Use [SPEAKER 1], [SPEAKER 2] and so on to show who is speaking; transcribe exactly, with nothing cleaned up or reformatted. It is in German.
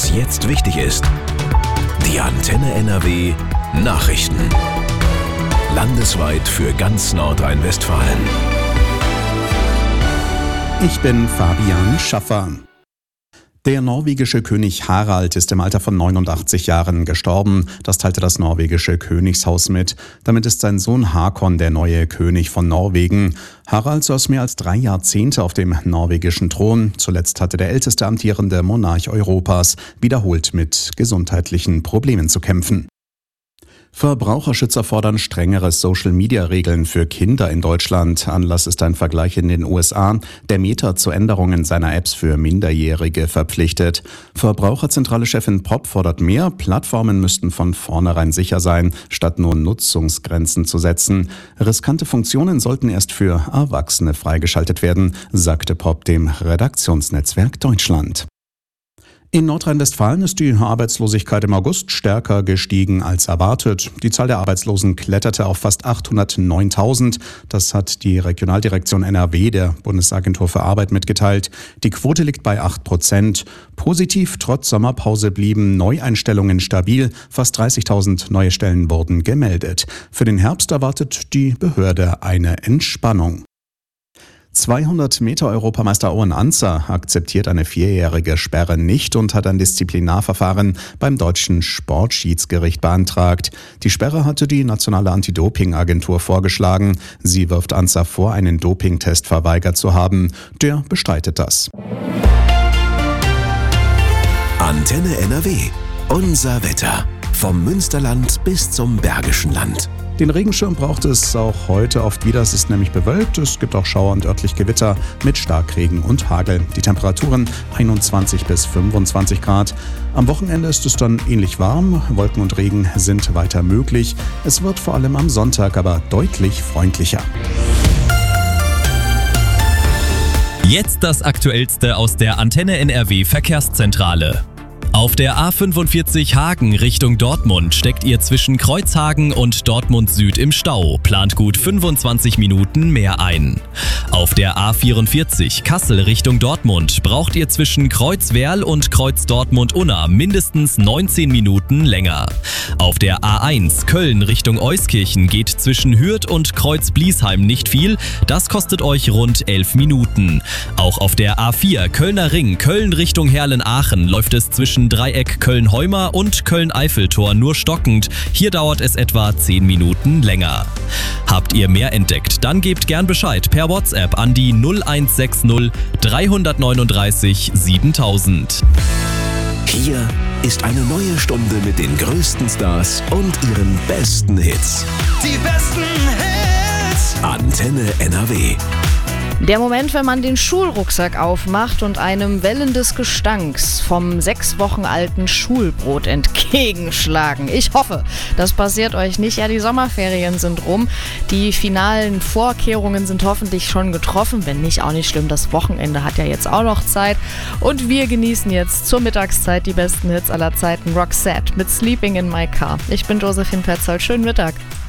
[SPEAKER 1] was jetzt wichtig ist. Die Antenne N R W Nachrichten. Landesweit für ganz Nordrhein-Westfalen.
[SPEAKER 2] Ich bin Fabian Schaffer. Der norwegische König Harald ist im Alter von neunundachtzig Jahren gestorben. Das teilte das norwegische Königshaus mit. Damit ist sein Sohn Hakon der neue König von Norwegen. Harald saß mehr als drei Jahrzehnte auf dem norwegischen Thron. Zuletzt hatte der älteste amtierende Monarch Europas wiederholt mit gesundheitlichen Problemen zu kämpfen. Verbraucherschützer fordern strengere Social-Media-Regeln für Kinder in Deutschland. Anlass ist ein Vergleich in den U S A, der Meta zu Änderungen seiner Apps für Minderjährige verpflichtet. Verbraucherzentrale Chefin Popp fordert mehr. Plattformen müssten von vornherein sicher sein, statt nur Nutzungsgrenzen zu setzen. Riskante Funktionen sollten erst für Erwachsene freigeschaltet werden, sagte Popp dem Redaktionsnetzwerk Deutschland. In Nordrhein-Westfalen ist die Arbeitslosigkeit im August stärker gestiegen als erwartet. Die Zahl der Arbeitslosen kletterte auf fast achthundertneuntausend. Das hat die Regionaldirektion N R W der Bundesagentur für Arbeit mitgeteilt. Die Quote liegt bei acht Prozent. Positiv, trotz Sommerpause blieben Neueinstellungen stabil. Fast dreißigtausend neue Stellen wurden gemeldet. Für den Herbst erwartet die Behörde eine Entspannung. zweihundert Meter Europameister Owen Ancer akzeptiert eine vierjährige Sperre nicht und hat ein Disziplinarverfahren beim deutschen Sportschiedsgericht beantragt. Die Sperre hatte die nationale Anti-Doping-Agentur vorgeschlagen. Sie wirft Ancer vor, einen Dopingtest verweigert zu haben. Der bestreitet das.
[SPEAKER 1] Antenne N R W. Unser Wetter. Vom Münsterland bis zum Bergischen Land.
[SPEAKER 2] Den Regenschirm braucht es auch heute oft wieder. Es ist nämlich bewölkt. Es gibt auch Schauer und örtlich Gewitter mit Starkregen und Hagel. Die Temperaturen einundzwanzig bis fünfundzwanzig Grad. Am Wochenende ist es dann ähnlich warm. Wolken und Regen sind weiter möglich. Es wird vor allem am Sonntag aber deutlich freundlicher.
[SPEAKER 3] Jetzt das Aktuellste aus der Antenne N R W Verkehrszentrale. Auf der A fünfundvierzig Hagen Richtung Dortmund steckt ihr zwischen Kreuzhagen und Dortmund Süd im Stau. Plant gut fünfundzwanzig Minuten mehr ein. Auf der A vierundvierzig Kassel Richtung Dortmund braucht ihr zwischen Kreuzwerl und Kreuz Dortmund-Unna mindestens neunzehn Minuten länger. Auf der A eins Köln Richtung Euskirchen geht zwischen Hürth und Kreuz Bliesheim nicht viel. Das kostet euch rund elf Minuten. Auch auf der A vier Kölner Ring Köln Richtung Herlen-Aachen läuft es zwischen Dreieck Köln-Heumer und Köln-Eiffeltor nur stockend. Hier dauert es etwa zehn Minuten länger. Habt ihr mehr entdeckt? Dann gebt gern Bescheid per WhatsApp an die null eins sechs null drei neun drei siebentausend.
[SPEAKER 1] Hier ist eine neue Stunde mit den größten Stars und ihren besten Hits.
[SPEAKER 4] Die besten Hits.
[SPEAKER 1] Antenne N R W.
[SPEAKER 5] Der Moment, wenn man den Schulrucksack aufmacht und einem Wellen des Gestanks vom sechs Wochen alten Schulbrot entgegenschlagen. Ich hoffe, das passiert euch nicht. Ja, die Sommerferien sind rum. Die finalen Vorkehrungen sind hoffentlich schon getroffen. Wenn nicht, auch nicht schlimm. Das Wochenende hat ja jetzt auch noch Zeit. Und wir genießen jetzt zur Mittagszeit die besten Hits aller Zeiten. Roxette mit Sleeping in My Car. Ich bin Josephine Petzold. Schönen Mittag.